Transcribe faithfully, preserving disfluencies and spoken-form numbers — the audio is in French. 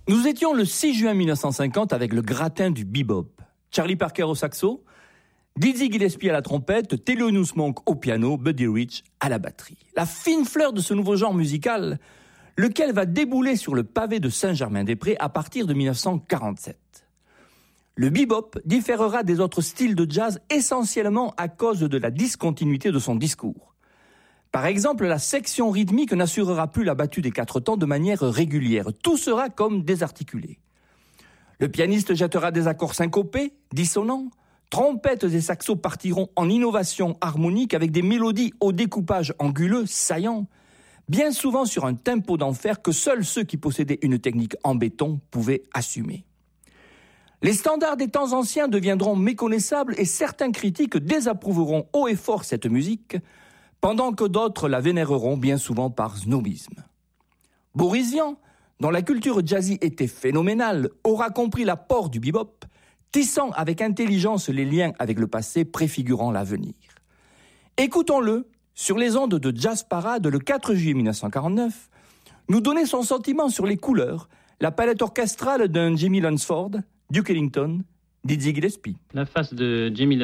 Nous étions le six juin mille neuf cent cinquante avec le gratin du bebop. Charlie Parker au saxo, Dizzy Gillespie à la trompette, Thelonious Monk au piano, Buddy Rich à la batterie. La fine fleur de ce nouveau genre musical, lequel va débouler sur le pavé de Saint-Germain-des-Prés à partir de mille neuf cent quarante-sept. Le bebop différera des autres styles de jazz essentiellement à cause de la discontinuité de son discours. Par exemple, la section rythmique n'assurera plus la battue des quatre temps de manière régulière. Tout sera comme désarticulé. Le pianiste jettera des accords syncopés, dissonants. Trompettes et saxos partiront en innovation harmonique avec des mélodies au découpage anguleux, saillant, bien souvent sur un tempo d'enfer que seuls ceux qui possédaient une technique en béton pouvaient assumer. Les standards des temps anciens deviendront méconnaissables et certains critiques désapprouveront haut et fort cette musique, pendant que d'autres la vénéreront bien souvent par snobisme. Boris Vian, dont la culture jazzy était phénoménale, aura compris l'apport du bebop, tissant avec intelligence les liens avec le passé préfigurant l'avenir. Écoutons-le, sur les ondes de Jazz Parade le quatre juillet mille neuf cent quarante-neuf, nous donner son sentiment sur les couleurs, la palette orchestrale d'un Jimmy Lunceford, Duke Ellington, Dizzy Gillespie. La face de Jimmy